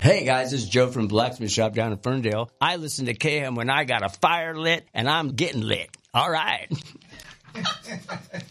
Hey guys, this is Joe from Blacksmith Shop down in Ferndale. I listen to KM when I got a fire lit and I'm getting lit. All right.